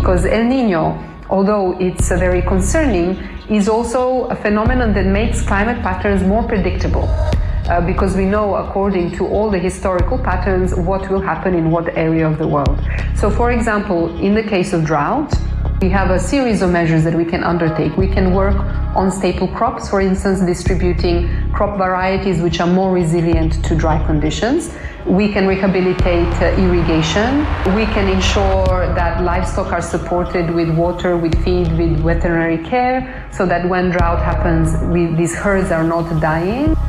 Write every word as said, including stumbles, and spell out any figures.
because El Niño, although it's uh, very concerning, is also a phenomenon that makes climate patterns more predictable. Uh, because we know, according to all the historical patterns, what will happen in what area of the world. So, for example, in the case of drought, we have a series of measures that we can undertake. We can work on staple crops, for instance, distributing crop varieties which are more resilient to dry conditions. We can rehabilitate uh, irrigation. We can ensure that livestock are supported with water, with feed, with veterinary care, so that when drought happens, we, these herds are not dying.